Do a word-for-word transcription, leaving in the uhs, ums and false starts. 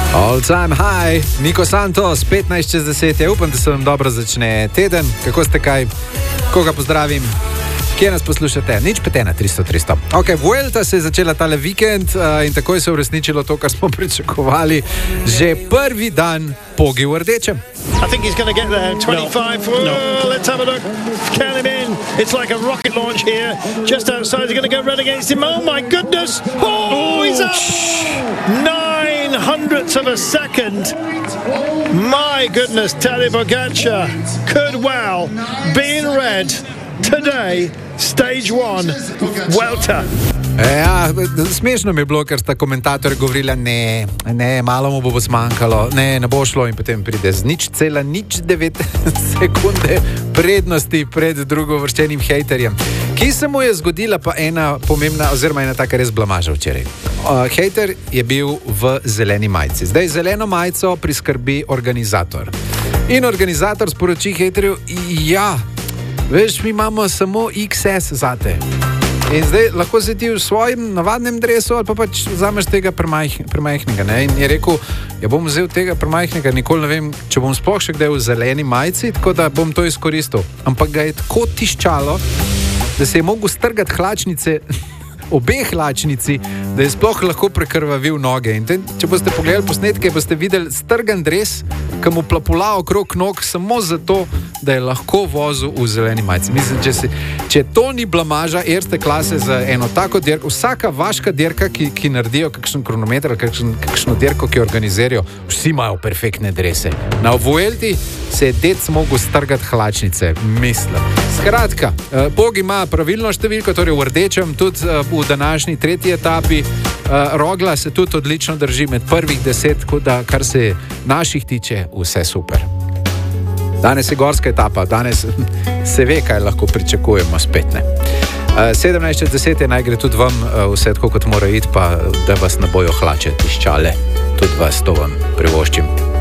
All time high, Nico Santos, petnajst čez deset. Ja, upam, da se vam dobro začne teden. Kako ste kaj? Koga pozdravim? Kje nas poslušate? Nič petena, tristo tristo. Ok, Vuelta se je začela tale vikend uh, in takoj se je uresničilo to, kar smo pričakovali. Že prvi dan pogi v rdečem. I think he's going to get there. twenty-five. No. No. Oh, let's have a look. Count him in. It's like a rocket launch here. Just outside. He's going to go right against him. Oh, my goodness. Oh, he's up. Nine hundredths of a second. My goodness, Tadej Pogačar could well be in red today. Stage one. Vuelta. Ja, smešno mi je bilo, ker sta komentatorji govorila, ne, ne, malo mu bo zmanjkalo, ne, ne bo šlo in potem pride z nič cela, nič devet sekunde prednosti pred drugovrščenim hejterjem. Ki se mu je zgodila pa ena pomembna, oziroma ena taka res blamaža včeraj. Uh, hejter je bil v zeleni majici. Zdaj zeleno majico priskrbi organizator. In organizator sporoči hejterju, ja, veš, mi imamo samo iks es zate. In zdaj lahko si ti v svojem navadnem dresu ali pa pač vzameš tega premajh, premajhnega. Ne? In je rekel, ja bom vzel tega premajhnega, nikoli ne vem, če bom sploh še kdaj v zeleni majici, tako da bom to izkoristil. Ampak ga je tako tiščalo, da se je mogel strgati hlačnice, obe hlačnici, da je sploh lahko prekrvavil noge. In ten, če boste pogledali posnetke, boste videli strgan dres, ki mu plapula okrog nog samo zato, da je lahko vozil v zeleni majici. Mislim, če, si, če to ni blamaža erste klase za eno tako dirko, vsaka vaška dirka, ki, ki naredijo kakšen kronometer, kakšen, kakšno dirko, ki organizirajo, vsi imajo perfektne drese. Na Vuelti se je dec mogel strgati hlačnice, mislim. Skratka, Pog ima pravilno številko, torej v rdečem, tudi v današnji tretji etapi. Rogla se tudi odlično drži med prvih deset, da kar se naših tiče, vse super. Danes je gorska etapa, danes se ve, kaj lahko pričakujemo spet. Ne? sedemnajst čez deset je, naj gre tudi vam vse tako, kot mora iti, pa da vas ne bojo hlače tiščale. Tudi vas, to vam privoščim.